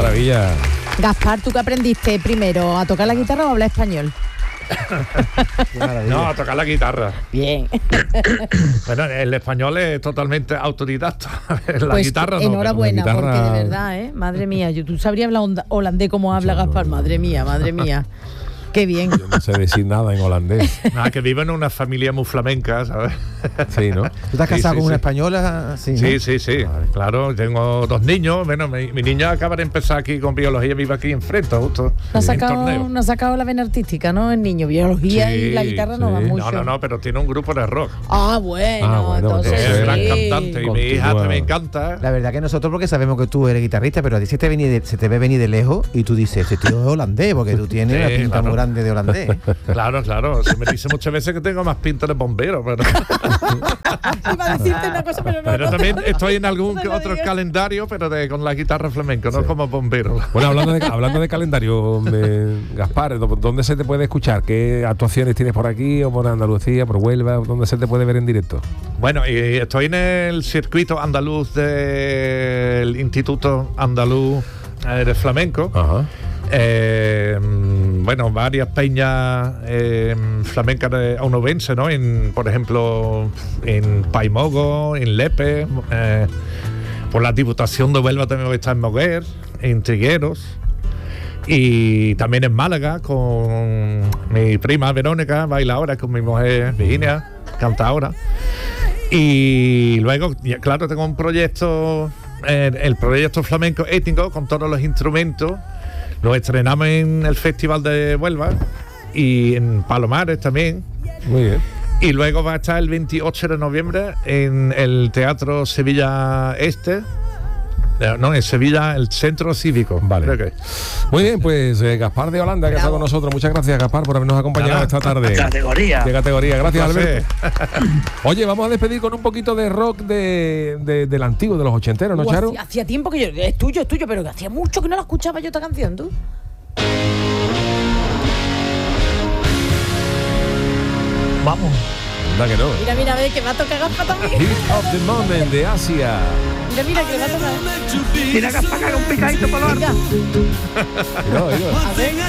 maravilla. Gaspar, ¿tú qué aprendiste primero? ¿A tocar la guitarra o a hablar español? No, a tocar la guitarra. Bien. Bueno, el español es totalmente autodidacta. La Pues guitarra no. enhorabuena, pero la guitarra- porque de verdad, madre mía, tú sabrías hablar holandés como habla Gaspar, madre mía. Qué bien. Yo no sé decir nada en holandés. Nada, que vivo en una familia muy flamenca, ¿sabes? Sí, ¿no? ¿Tú estás casado con una sí. española? Sí, ¿no? Sí. Claro, tengo 2 niños. Bueno, mi niña acaba de empezar aquí con biología, vive aquí enfrente, justo. No ha en torneo. sacado la vena artística, ¿no? El niño, biología y la guitarra no va sí. mucho. No, pero tiene un grupo de rock. Bueno, entonces Es entonces, gran sí. cantante y mi hija Continúa. también canta. La verdad que nosotros porque sabemos que tú eres guitarrista, pero a ti se te ve venir de lejos y tú dices, este tío es holandés, porque tú tienes Sí, una pinta claro. muy grande de holandés. Claro. Se me dice muchas veces que tengo más pinta de bombero, pero, Iba a decirte una cosa, pero no. pero también estoy en algún No lo otro digas. calendario, pero con la guitarra flamenca, no como bombero. Bueno, hablando de calendario, Gaspar, ¿dónde se te puede escuchar? ¿Qué actuaciones tienes por aquí o por Andalucía, por Huelva? ¿Dónde se te puede ver en directo? Bueno, y estoy en el circuito andaluz del Instituto Andaluz de Flamenco. Ajá. Bueno, varias peñas flamencas onubenses, ¿no? Por ejemplo, en Paimogo, en Lepe, por la Diputación de Huelva también está en Moguer, en Trigueros, y también en Málaga con mi prima Verónica, bailadora, con mi mujer Virginia, cantadora. Y luego, claro, tengo un proyecto, el proyecto flamenco étnico con todos los instrumentos. Lo estrenamos en el Festival de Huelva y en Palomares también. Muy bien. Y luego va a estar el 28 de noviembre en el Teatro Sevilla Este. No, en Sevilla, el Centro Cívico. Vale. Creo que. Muy bien, pues Gaspar de Holanda, que está con nosotros. Muchas gracias, Gaspar, por habernos acompañado Nada. esta tarde. Categoría. De categoría. Gracias, Un placer. Alberto. Oye, vamos a despedir con un poquito de rock del antiguo, de los ochenteros, ¿no, Charo? Hacía tiempo que yo... Es tuyo, pero que hacía mucho que no la escuchaba yo esta canción, tú. Vamos. Anda que no. Mira, ve que va a tocar Gaspar también. Hit of the Moment de Asia. Mira, que le va a tocar. Mira que has pagado un picadito para Venga. Mira, oiga. A ver.